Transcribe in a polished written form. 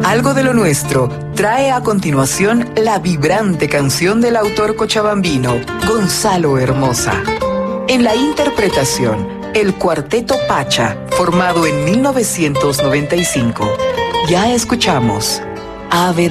Algo de lo Nuestro trae a continuación la vibrante canción del autor cochabambino Gonzalo Hermosa. En la interpretación, el Cuarteto Pacha, formado en 1995. Ya escuchamos Ave